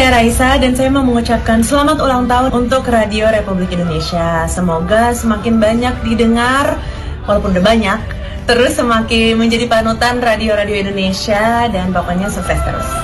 saya Raisa dan saya mau mengucapkan selamat ulang tahun untuk Radio Republik Indonesia. Semoga semakin banyak didengar, walaupun udah banyak, terus semakin menjadi panutan radio-radio Indonesia dan pokoknya sukses terus.